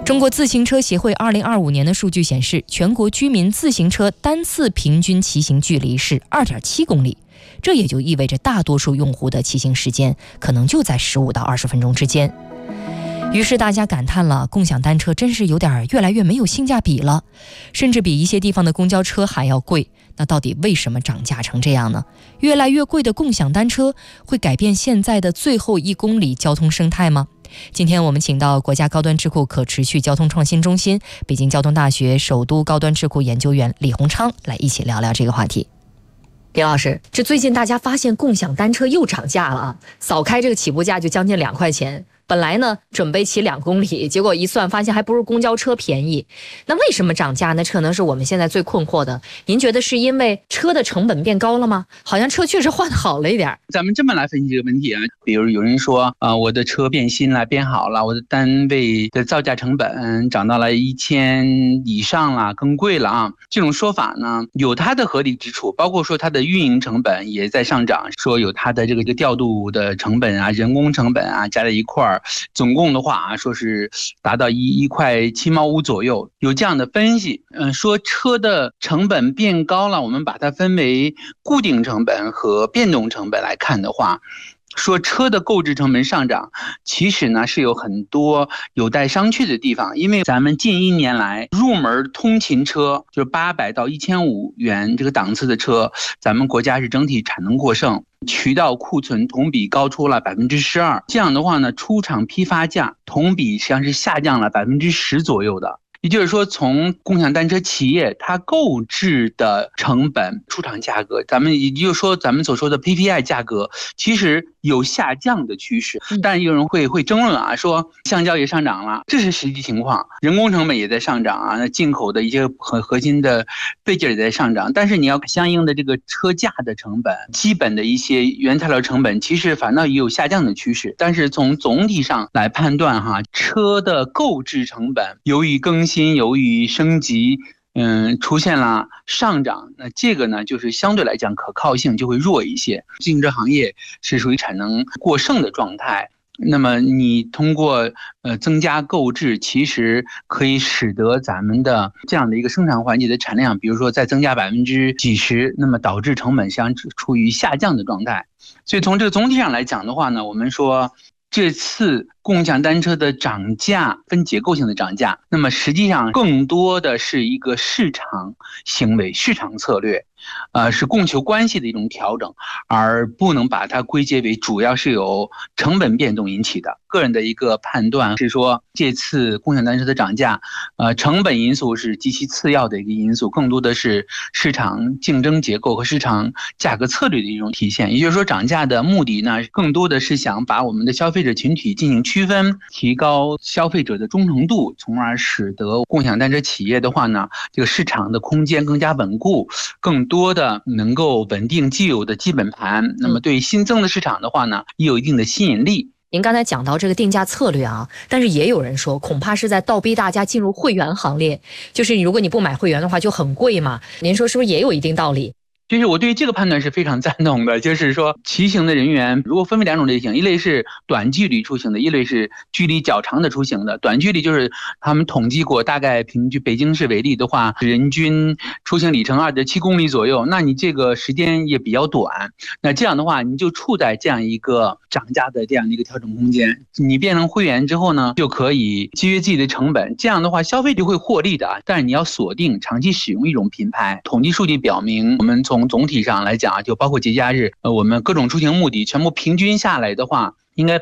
中国自行车协会2025年的数据显示，全国居民自行车单次平均骑行距离是2.7公里，这也就意味着大多数用户的骑行时间可能就在15到20分钟之间。于是大家感叹了，共享单车真是有点越来越没有性价比了，甚至比一些地方的公交车还要贵。那到底为什么涨价成这样呢？越来越贵的共享单车会改变现在的最后1公里交通生态吗？今天我们请到国家高端智库可持续交通创新中心、北京交通大学首都高端智库研究员李洪昌来一起聊聊这个话题。李老师，这最近大家发现共享单车又涨价了啊，扫开这个起步价就将近2块钱。本来呢准备骑2公里，结果一算发现还不如公交车便宜。那为什么涨价呢？这可能是我们现在最困惑的。您觉得是因为车的成本变高了吗？好像车确实换好了一点。 咱们这么来分析这个问题啊，比如有人说我的车变新了变好了，我的单位的造价成本涨到了1000以上了，更贵了啊。这种说法呢有它的合理之处，包括说它的运营成本也在上涨，说有它的这个调度的成本啊、人工成本啊加在一块儿，总共的话说是达到1块7毛5左右，有这样的分析。说车的成本变高了，我们把它分为固定成本和变动成本来看的话，说车的购置成本上涨，其实呢是有很多有待商榷的地方。因为咱们近1年来入门通勤车就是800到1500元这个档次的车，咱们国家是整体产能过剩，渠道库存同比高出了12%，这样的话呢，出厂批发价同比实际上是下降了10%左右的。也就是说，从共享单车企业它购置的成本、出厂价格，也就是说咱们所说的 PPI 价格，其实有下降的趋势。但是有人会争论啊，说橡胶也上涨了，这是实际情况，人工成本也在上涨啊，那进口的一些核心的备件也在上涨。但是你要相应的这个车架的成本、基本的一些原材料成本，其实反倒也有下降的趋势。但是从总体上来判断哈，车的购置成本由于更新、由于升级，出现了上涨，那这个呢，就是相对来讲可靠性就会弱一些。自行车行业是属于产能过剩的状态，那么你通过增加购置，其实可以使得咱们的这样的一个生产环节的产量，比如说再增加几十%，那么导致成本实际上处于下降的状态。所以从这个总体上来讲的话呢，我们说这次共享单车的涨价分结构性的涨价，那么实际上更多的是一个市场行为、市场策略，是供求关系的一种调整，而不能把它归结为主要是由成本变动引起的。个人的一个判断是说，这次共享单车的涨价，成本因素是极其次要的一个因素，更多的是市场竞争结构和市场价格策略的一种体现。也就是说，涨价的目的呢，更多的是想把我们的消费者群体进行区分，提高消费者的忠诚度，从而使得共享单车企业的话呢，这个市场的空间更加稳固，更多的能够稳定既有的基本盘。那么对新增的市场的话呢，也有一定的吸引力。 您刚才讲到这个定价策略啊，但是也有人说，恐怕是在倒逼大家进入会员行列，就是如果你不买会员的话就很贵嘛。您说是不是也有一定道理？ 就是我对于这个判断是非常赞同的，就是说骑行的人员如果分为2种类型，一类是短距离出行的，一类是距离较长的出行的。短距离就是他们统计过，大概平均北京市为例的话，人均出行里程2.7公里左右，那你这个时间也比较短，那这样的话你就处在这样一个涨价的这样的一个调整空间。你变成会员之后呢，就可以节约自己的成本，这样的话消费就会获利的。但是你要锁定长期使用一种品牌。统计数据表明，我们从总体上来讲，就包括节假日，我们各种出行目的全部平均下来的话，应该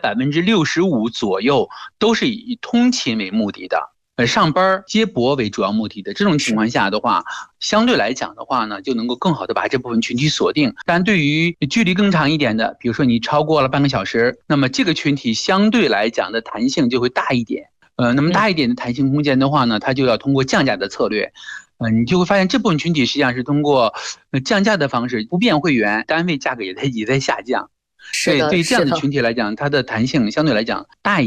65%左右都是以通勤为目的的，上班接驳为主要目的的。这种情况下的话，相对来讲的话呢，就能够更好的把这部分群体锁定。但对于距离更长一点的，比如说你超过了半个小时，那么这个群体相对来讲的弹性就会大一点。那么大一点的弹性空间的话呢，它就要通过降价的策略。你就会发现这部分群体实际上是通过降价的方式，不变会员，单位价格也在下降。所以对这样的群体来讲，它的弹性相对来讲大一点。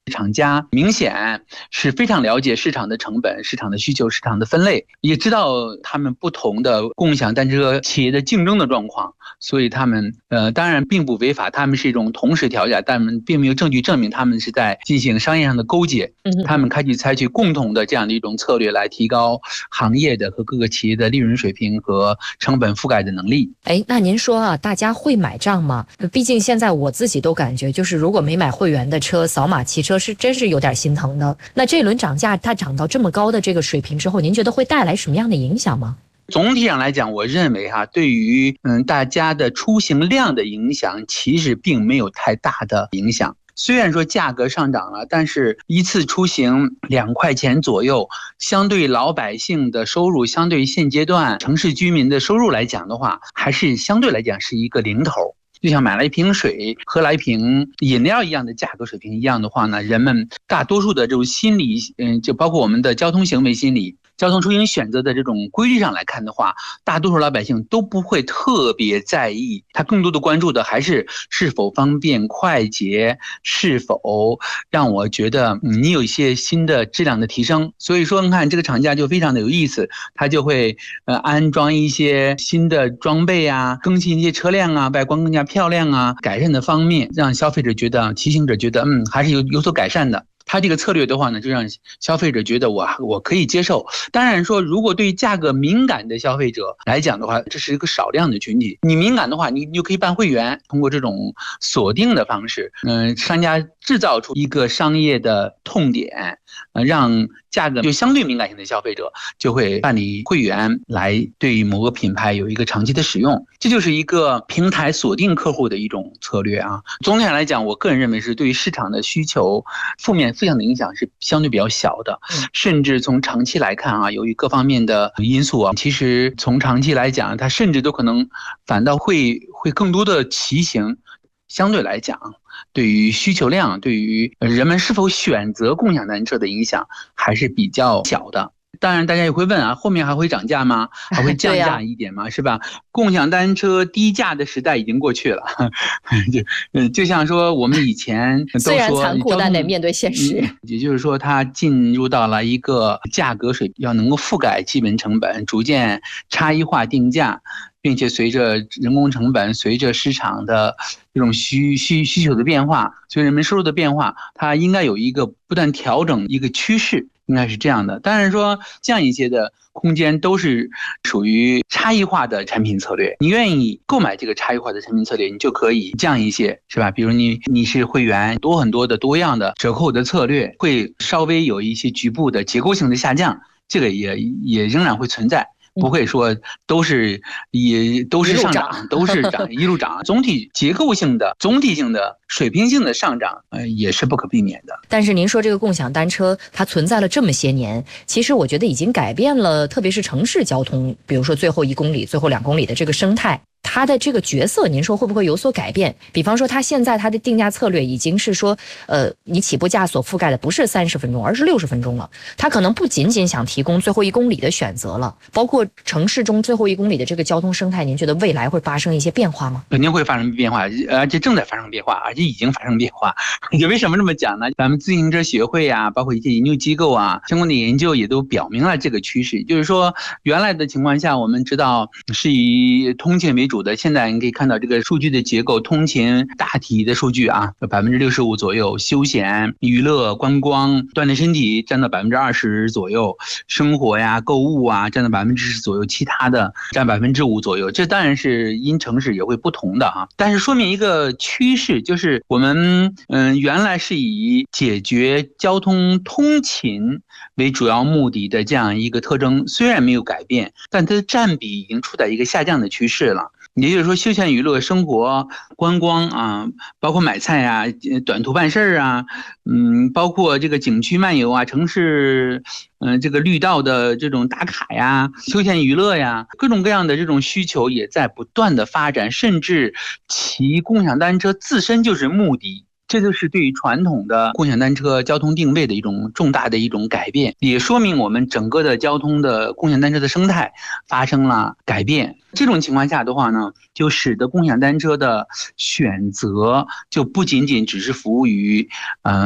厂家明显是非常了解市场的成本、市场的需求、市场的分类，也知道他们不同的共享单车企业的竞争的状况，所以他们当然并不违法，他们是一种同时调价，但并没有证据证明他们是在进行商业上的勾结，他们采取共同的这样的一种策略来提高行业的和各个企业的利润水平和成本覆盖的能力。 那您说啊，大家会买账吗？毕竟现在我自己都感觉，就是如果没买会员的车，扫码骑车是真是有点心疼的。那这轮涨价它涨到这么高的这个水平之后，您觉得会带来什么样的影响吗？ 总体上来讲，我认为对于大家的出行量的影响，其实并没有太大的影响。虽然说价格上涨了，但是一次出行2块钱左右，相对老百姓的收入，相对现阶段城市居民的收入来讲的话，还是相对来讲是一个零头。就像买了一瓶水，喝了一瓶饮料一样的价格水平一样的话呢，人们大多数的这种心理，就包括我们的交通行为心理、交通出行选择的这种规律上来看的话，大多数老百姓都不会特别在意，他更多的关注的还是是否方便快捷，是否让我觉得你有一些新的质量的提升。所以说你看这个厂家就非常的有意思，他就会安装一些新的装备啊，更新一些车辆啊，外观更加漂亮啊，改善的方面让消费者觉得，骑行者觉得还是有所改善的。他这个策略的话呢，就让消费者觉得我可以接受。当然说，如果对价格敏感的消费者来讲的话，这是一个少量的群体。你敏感的话，你就可以办会员，通过这种锁定的方式，商家制造出一个商业的痛点，让价格就相对敏感性的消费者就会办理会员，来对某个品牌有一个长期的使用。这就是一个平台锁定客户的一种策略啊。总体上来讲，我个人认为是对于市场的需求负向的影响是相对比较小的，甚至从长期来看由于各方面的因素其实从长期来讲，它甚至都可能反倒会更多的骑行，相对来讲，对于需求量，对于人们是否选择共享单车的影响还是比较小的。当然大家也会问后面还会涨价吗？还会降价一点吗？是吧？共享单车低价的时代已经过去了。就像说我们以前都说虽然残酷，但得面对现实。 也就是说它进入到了一个价格水平要能够覆盖基本成本，逐渐差异化定价，并且随着人工成本，随着市场的这种需求的变化，随着人们收入的变化，它应该有一个不断调整一个趋势，应该是这样的。当然说这样一些的空间都是属于差异化的产品策略，你愿意购买这个差异化的产品策略，你就可以降一些，是吧？比如你是会员，很多的多样的折扣的策略，会稍微有一些局部的结构性的下降，这个也仍然会存在。不会说都是上涨，都是涨一路涨，总体结构性的、总体性的、水平性的上涨，也是不可避免的。 但是您说这个共享单车它存在了这么些年，其实我觉得已经改变了，特别是城市交通，比如说最后1公里、最后2公里的这个生态。它的这个角色，您说会不会有所改变？比方说，它现在它的定价策略已经是说，你起步价所覆盖的不是30分钟，而是60分钟了。它可能不仅仅想提供最后1公里的选择了，包括城市中最后1公里的这个交通生态，您觉得未来会发生一些变化吗？ 肯定会发生变化，而且正在发生变化，而且已经发生变化。就为什么这么讲呢？咱们自行车协会包括一些研究机构相关的研究也都表明了这个趋势。就是说，原来的情况下，我们知道是以通勤为主的，现在你可以看到这个数据的结构，通勤大体的数据65%左右，休闲、娱乐、观光、锻炼身体占到20%左右，生活购物占到10%左右，其他的占5%左右。这当然是因城市也会不同的但是说明一个趋势，就是我们原来是以解决交通通勤为主要目的的这样一个特征，虽然没有改变，但它的占比已经处在一个下降的趋势了。也就是说，休闲娱乐、生活、观光包括买菜短途办事包括这个景区漫游城市这个绿道的这种打卡休闲娱乐各种各样的这种需求也在不断的发展，甚至骑共享单车自身就是目的。这就是对于传统的共享单车交通定位的一种重大的一种改变，也说明我们整个的交通的共享单车的生态发生了改变。这种情况下的话呢，就使得共享单车的选择就不仅仅只是服务于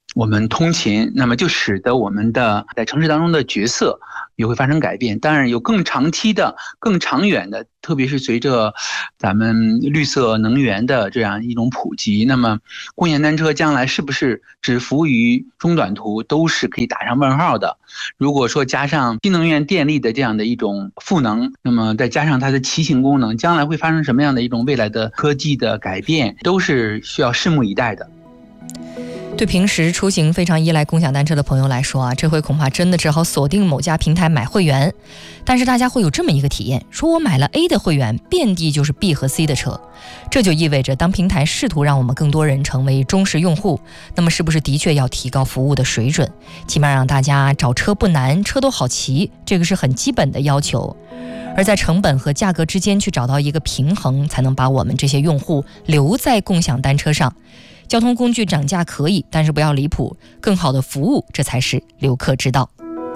我们通勤，那么就使得我们的在城市当中的角色也会发生改变。当然有更长期的、更长远的，特别是随着咱们绿色能源的这样一种普及，那么共享单车将来是不是只服务于中短途，都是可以打上问号的。如果说加上新能源电力的这样的一种赋能，那么再加上它的骑行功能，将来会发生什么样的一种未来的科技的改变，都是需要拭目以待的。 对平时出行非常依赖共享单车的朋友来说啊，这回恐怕真的只好锁定某家平台买会员。但是大家会有这么一个体验，说我买了 A 的会员，遍地就是 B 和 C 的车。这就意味着当平台试图让我们更多人成为忠实用户，那么是不是的确要提高服务的水准，起码让大家找车不难，车都好骑，这个是很基本的要求。而在成本和价格之间去找到一个平衡，才能把我们这些用户留在共享单车上。交通工具涨价可以，但是不要离谱，更好的服务，这才是留客之道。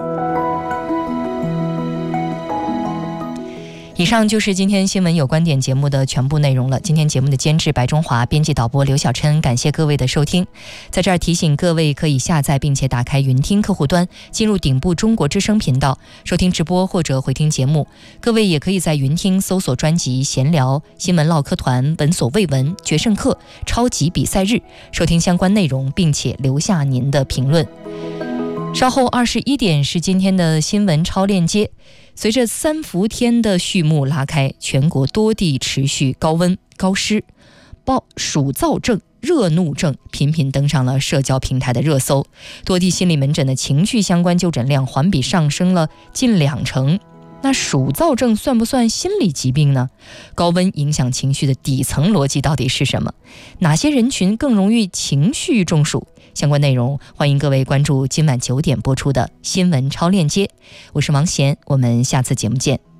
以上就是今天新闻有观点节目的全部内容了。今天节目的监制白中华，编辑导播刘小琛，感谢各位的收听。在这儿提醒各位，可以下载并且打开云听客户端，进入顶部中国之声频道收听直播或者回听节目。各位也可以在云听搜索专辑闲聊、新闻唠嗑团、闻所未闻、决胜客、超级比赛日，收听相关内容，并且留下您的评论。稍后21点是今天的新闻超链接。随着3伏天的序幕拉开，全国多地持续高温高湿，暑燥症、热怒症频频登上了社交平台的热搜，多地心理门诊的情绪相关就诊量环比上升了近20%。那暑燥症算不算心理疾病呢？高温影响情绪的底层逻辑到底是什么？哪些人群更容易情绪中暑？相关内容欢迎各位关注今晚9点播出的新闻超链接。我是王贤，我们下次节目见。